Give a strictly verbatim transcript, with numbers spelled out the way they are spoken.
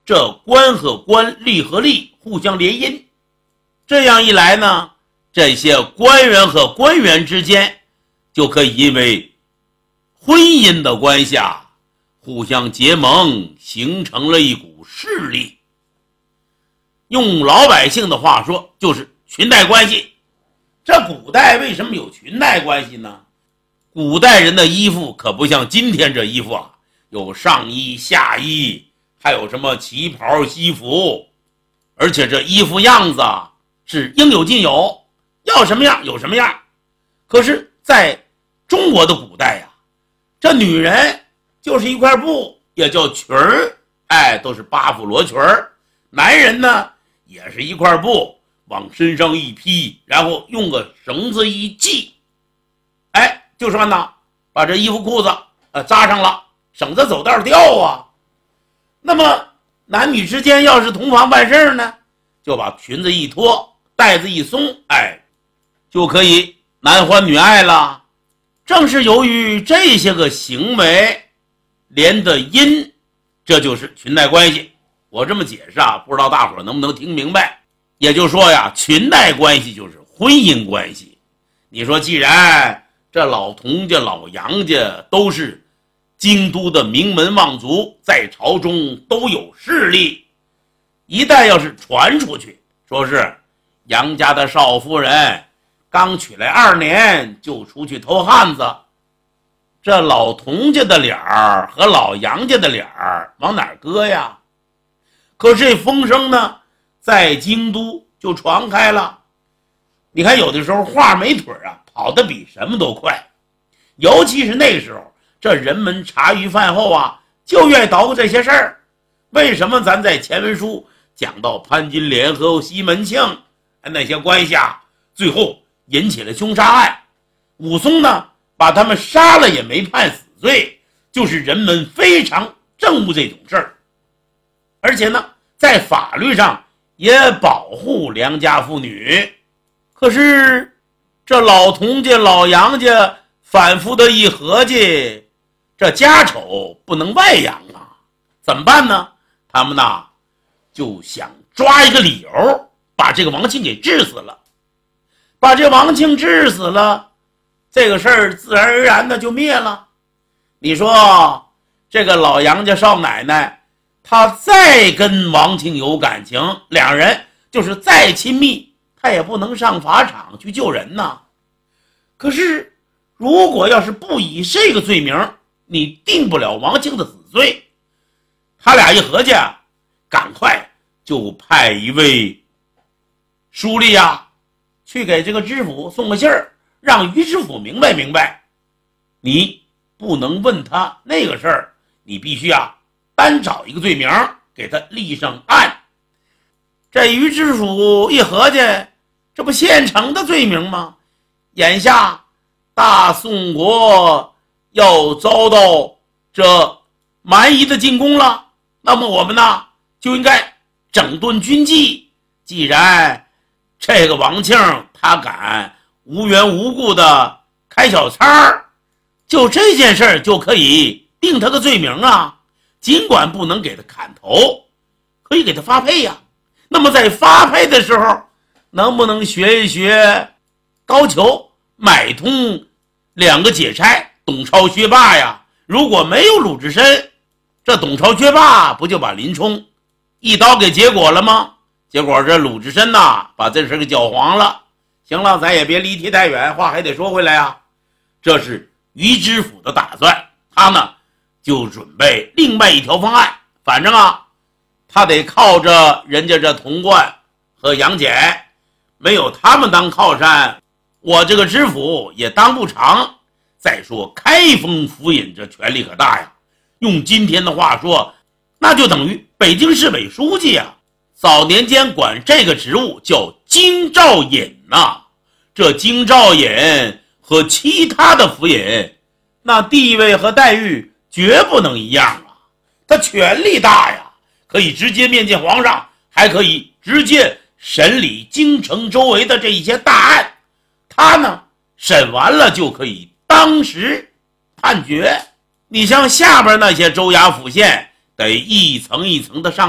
这官和官，吏和吏互相联姻。这样一来呢，这些官员和官员之间就可以因为婚姻的关系啊，互相结盟，形成了一股势力。用老百姓的话说，就是裙带关系。这古代为什么有裙带关系呢？古代人的衣服可不像今天这衣服啊，有上衣下衣，还有什么旗袍西服，而且这衣服样子啊是应有尽有，要什么样有什么样。可是在中国的古代呀、啊，这女人就是一块布，也叫裙儿，哎，都是八府罗裙儿。男人呢也是一块布，往身上一披，然后用个绳子一系，哎，就算呢把这衣服裤子呃扎上了，省得走道掉啊。那么男女之间要是同房办事呢，就把裙子一脱，带子一松，哎，就可以男欢女爱了。正是由于这些个行为连的姻，这就是裙带关系。我这么解释啊，不知道大伙儿能不能听明白。也就是说呀，裙带关系就是婚姻关系。你说既然这老童家老杨家都是京都的名门望族，在朝中都有势力，一旦要是传出去，说是杨家的少夫人刚娶来二年就出去偷汉子，这老童家的脸儿和老杨家的脸儿往哪儿搁呀？可是这风声呢在京都就传开了。你看有的时候话没腿啊，跑得比什么都快。尤其是那时候，这人们茶余饭后啊，就愿意捣鼓这些事儿。为什么咱在前文书讲到潘金莲和西门庆那些关系啊，最后引起了凶杀案，武松呢把他们杀了也没判死罪，就是人们非常憎恶这种事儿。而且呢在法律上也保护良家妇女。可是这老童家老杨家反复的一合计，这家丑不能外扬啊，怎么办呢？他们呢就想抓一个理由把这个王庆给治死了。把这王庆治死了，这个事儿自然而然的就灭了。你说这个老杨家少奶奶她再跟王庆有感情，两人就是再亲密，她也不能上法场去救人呐。可是如果要是不以这个罪名，你定不了王庆的死罪。他俩一合计，赶快就派一位书吏啊去给这个知府送个信儿，让于知府明白明白，你不能问他那个事儿，你必须啊单找一个罪名给他立上案。这于知府一合计，这不现成的罪名吗？眼下大宋国要遭到这蛮夷的进攻了，那么我们呢就应该整顿军纪。既然这个王庆他敢无缘无故的开小差，就这件事儿就可以定他个罪名啊。尽管不能给他砍头，可以给他发配呀、啊。那么在发配的时候，能不能学一学高俅买通两个解差董超薛霸呀？如果没有鲁智深，这董超薛霸不就把林冲一刀给结果了吗？结果这鲁智深呐把这事给搅黄了。行了，咱也别离题太远，话还得说回来啊。这是于知府的打算，他呢就准备另外一条方案。反正啊他得靠着人家这童贯和杨戬，没有他们当靠山，我这个知府也当不长。再说开封府尹这权力可大呀，用今天的话说，那就等于北京市委书记啊。早年间管这个职务叫京兆尹呐、啊，这京兆尹和其他的府尹那地位和待遇绝不能一样啊。他权力大呀，可以直接面见皇上，还可以直接审理京城周围的这一些大案。他呢审完了就可以当时判决。你像下边那些州衙府县得一层一层的上